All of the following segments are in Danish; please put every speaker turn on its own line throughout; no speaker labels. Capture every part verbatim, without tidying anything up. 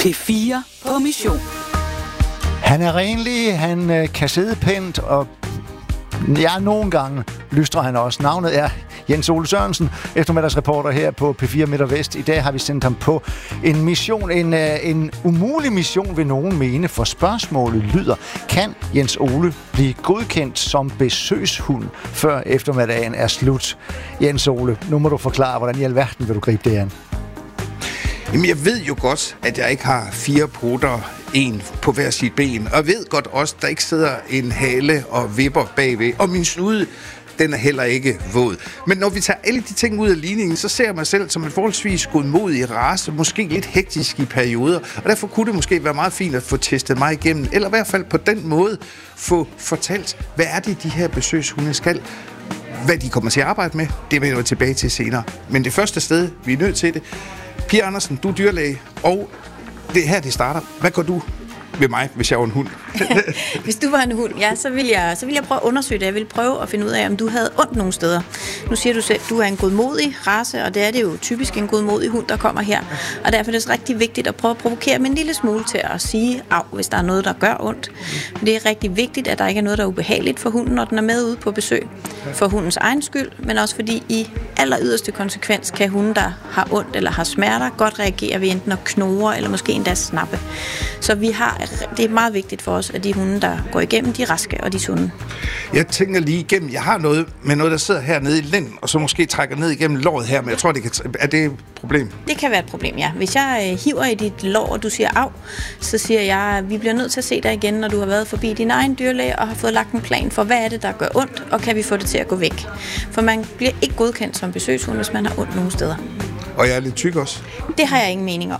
P fire på mission.
Han er renlig, han øh, kan sidde pænt, og ja, nogle gange lystrer han også. Navnet er Jens Ole Sørensen, eftermiddagsreporter her på P fire Midt og Vest. I dag har vi sendt ham på en mission, en, øh, en umulig mission, vil nogen mene, for spørgsmålet lyder: kan Jens Ole blive godkendt som besøgshund, før eftermiddagen er slut? Jens Ole, nu må du forklare, hvordan i alverden vil du gribe det an?
Jamen, jeg ved jo godt, at jeg ikke har fire poter, en på hver sit ben. Og jeg ved godt også, at der ikke sidder en hale og vipper bagved. Og min snude, den er heller ikke våd. Men når vi tager alle de ting ud af ligningen, så ser jeg mig selv som en forholdsvis godmodig race, måske lidt hektisk i perioder. Og derfor kunne det måske være meget fint at få testet mig igennem, eller i hvert fald på den måde få fortalt, hvad er det, de her besøgshunde skal. Hvad de kommer til at arbejde med, det vender vi tilbage til senere. Men det første sted, vi er nødt til det. Pia Andersen, du er dyrlæge, og det her, det starter. Hvad gør du ved mig, hvis jeg var en hund?
Hvis du var en hund, ja, så vil jeg, så vil jeg prøve at undersøge det. Jeg vil prøve at finde ud af, om du havde ondt nogle steder. Nu siger du selv, at du er en godmodig race, og det er det jo typisk en godmodig hund, der kommer her. Og derfor er det rigtig vigtigt at prøve at provokere dem en lille smule til at sige af, hvis der er noget, der gør ondt. Det er rigtig vigtigt, at der ikke er noget, der er ubehageligt for hunden, når den er med ude på besøg. For hundens egen skyld, men også fordi i aller yderste konsekvens kan hunden, der har ondt eller har smerter, godt reagere ved enten at knurre eller måske endda snappe. Så vi har, det er meget vigtigt for os, at de hunde, der går igennem, de er raske og de er sunde.
Jeg tænker lige igennem, jeg har noget med noget, der sidder hernede i lænden, og så måske trækker ned igennem låret her, men jeg tror, det kan, er det et problem?
Det kan være et problem, ja. Hvis jeg øh, hiver i dit lår, og du siger af, så siger jeg, vi bliver nødt til at se dig igen, når du har været forbi din egen dyrlæge og har fået lagt en plan for, hvad er det, der gør ondt, og kan vi få det til at gå væk. For man bliver ikke godkendt som besøgshund, hvis man har ondt nogle steder.
Og jeg er lidt tyk også.
Det har jeg ingen mening om.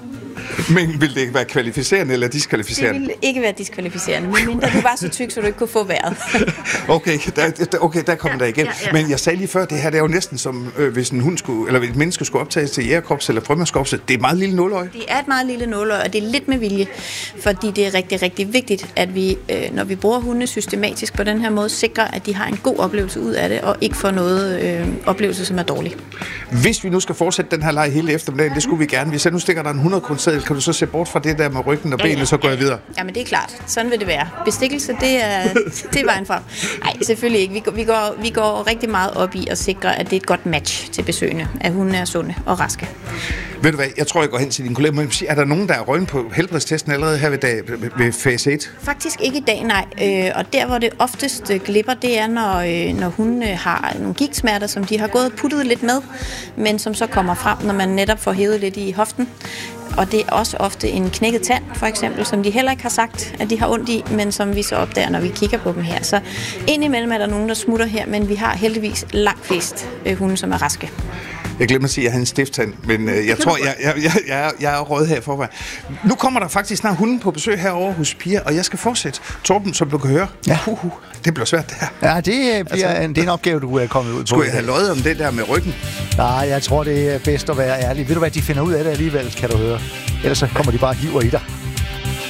Men vil det ikke være kvalificerende eller diskvalificerende?
Det ville ikke være diskvalificerende, medmindre du var så tyk, så du ikke kunne få vejret.
okay, der, okay, der kommer ja, der igen. Ja, ja. Men jeg sagde lige før, det her det er jo næsten som, øh, hvis en hund skulle, eller et menneske skulle optages til jægerkorps eller frømandskorps. Det er et meget lille nåløje.
Det er et meget lille nåløje, og det er lidt med vilje, fordi det er rigtig, rigtig vigtigt, at vi, øh, når vi bruger hunde systematisk på den her måde, sikrer, at de har en god oplevelse ud af det, og ikke får noget øh, oplevelse, som er dårlig.
Hvis vi nu skal fortsætte den her leg hele eftermiddagen, det skulle vi gerne. Hvis jeg nu stikker der en hundrede kroner, kan du så se bort fra det der med ryggen og benene, ja, ja, så går jeg videre?
Jamen det er klart. Sådan vil det være. Bestikkelse, det er, det er vejen frem. Nej, selvfølgelig ikke. Vi går, vi, går, vi går rigtig meget op i at sikre, at det er et godt match til besøgende, at hunde er sunde og raske.
Ved du hvad, jeg tror, jeg går hen til din kollega. Men er der nogen, der er røgnet på helbredstesten allerede her ved, dag, ved fase et?
Faktisk ikke i dag, nej. Øh, og der, hvor det oftest glipper, det er, når, øh, når hunde har nogle gigtsmerter, som de har gået og puttet lidt med, men som så kommer frem, når man netop får hævet lidt i hoften. Og det er også ofte en knækket tand, for eksempel, som de heller ikke har sagt, at de har ondt i, men som vi så opdager, når vi kigger på dem her. Så indimellem er der nogen, der smutter her, men vi har heldigvis langt flest øh, hunde, som er raske.
Jeg glemmer at sige, at jeg har en stifttand, men øh, jeg tror, jeg, jeg, jeg, jeg, jeg er rød her i forvejen. Nu kommer der faktisk snart hunden på besøg herovre hos Pia, og jeg skal fortsætte. Torben, som du kan høre.
Ja.
Uh, uh, det bliver svært, det her.
Ja, det, bliver altså, en, det er en opgave, du er kommet ud på.
Skulle jeg have løjet om det der med ryggen?
Nej, jeg tror, det er bedst at være ærlig. Ved du hvad, de finder ud af det alligevel, kan du høre. Ellers så kommer de bare og hiver i dig.